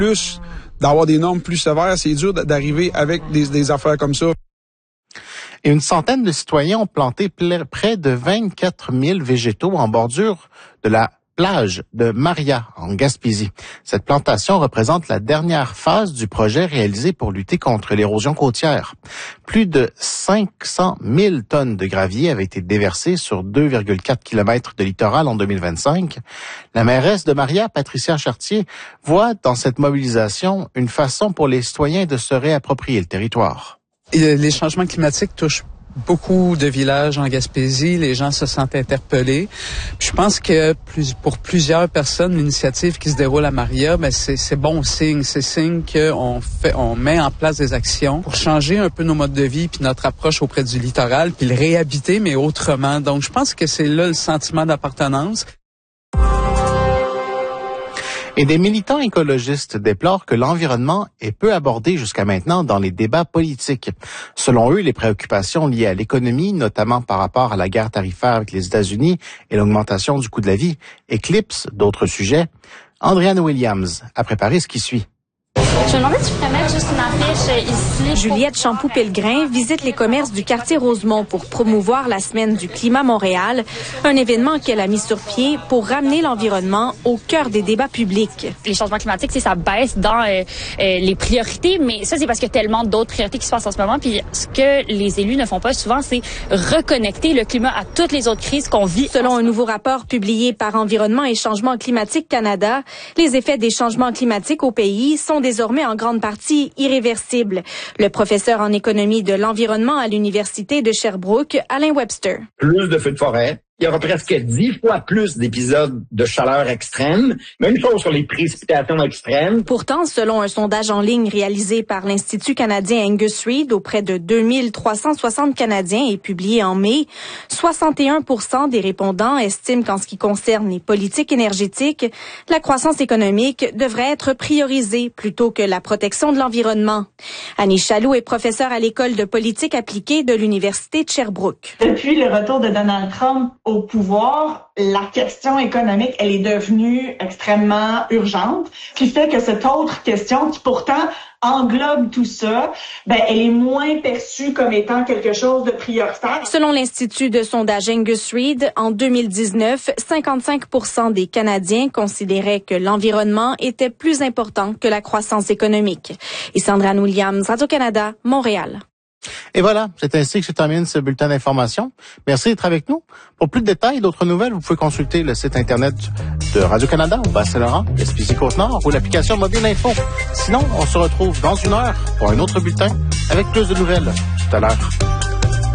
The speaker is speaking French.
plus d'avoir des normes plus sévères, c'est dur d'arriver avec des affaires comme ça. Et une centaine de citoyens ont planté près de 24 000 végétaux en bordure de la plage de Maria, en Gaspésie. Cette plantation représente la dernière phase du projet réalisé pour lutter contre l'érosion côtière. Plus de 500 000 tonnes de gravier avaient été déversées sur 2,4 km de littoral en 2025. La mairesse de Maria, Patricia Chartier, voit dans cette mobilisation une façon pour les citoyens de se réapproprier le territoire. Les changements climatiques touchent beaucoup de villages en Gaspésie, les gens se sentent interpellés. Je pense que pour plusieurs personnes, l'initiative qui se déroule à Maria, c'est bon signe. C'est signe qu'on met en place des actions pour changer un peu nos modes de vie puis notre approche auprès du littoral puis le réhabiter, mais autrement. Donc, je pense que c'est là le sentiment d'appartenance. Et des militants écologistes déplorent que l'environnement est peu abordé jusqu'à maintenant dans les débats politiques. Selon eux, les préoccupations liées à l'économie, notamment par rapport à la guerre tarifaire avec les États-Unis et l'augmentation du coût de la vie, éclipsent d'autres sujets. Andréane Williams a préparé ce qui suit. Je me demandais si tu pourrais mettre juste une affiche ici. Juliette Champoux-Pellegrin visite les commerces du quartier Rosemont pour promouvoir la Semaine du climat Montréal, un événement qu'elle a mis sur pied pour ramener l'environnement au cœur des débats publics. Les changements climatiques, ça baisse dans les priorités, mais ça, c'est parce qu'il y a tellement d'autres priorités qui se passent en ce moment. Puis ce que les élus ne font pas souvent, c'est reconnecter le climat à toutes les autres crises qu'on vit. Selon un nouveau rapport publié par Environnement et Changement climatique Canada, les effets des changements climatiques au pays sont désormais en grande partie irréversibles. Le professeur en économie de l'environnement à l'Université de Sherbrooke, Alain Webster. Plus de feux de forêt. Il y aura presque 10 fois plus d'épisodes de chaleur extrême. Même chose sur les précipitations extrêmes. Pourtant, selon un sondage en ligne réalisé par l'Institut canadien Angus Reid auprès de 2360 Canadiens et publié en mai, 61% des répondants estiment qu'en ce qui concerne les politiques énergétiques, la croissance économique devrait être priorisée plutôt que la protection de l'environnement. Annie Chaloux est professeure à l'École de politique appliquée de l'Université de Sherbrooke. Depuis le retour de Donald Trump au pouvoir, la question économique, elle est devenue extrêmement urgente, qui fait que cette autre question qui pourtant englobe tout ça, elle est moins perçue comme étant quelque chose de prioritaire. Selon l'Institut de sondage Angus Reid, en 2019, 55% des Canadiens considéraient que l'environnement était plus important que la croissance économique. Et Sandra Williams, Radio-Canada, Montréal. Et voilà, c'est ainsi que se termine ce bulletin d'information. Merci d'être avec nous. Pour plus de détails et d'autres nouvelles, vous pouvez consulter le site Internet de Radio-Canada au Bas-Saint-Laurent, Gaspésie-Côte-Nord ou l'application Mobile Info. Sinon, on se retrouve dans une heure pour un autre bulletin avec plus de nouvelles tout à l'heure.